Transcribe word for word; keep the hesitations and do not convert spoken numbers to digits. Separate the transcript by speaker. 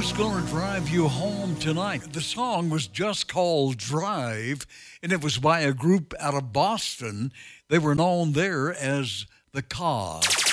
Speaker 1: Who's Gonna Drive You Home Tonight? The song was just called Drive, and it was by a group out of Boston. They were known there as The Cause.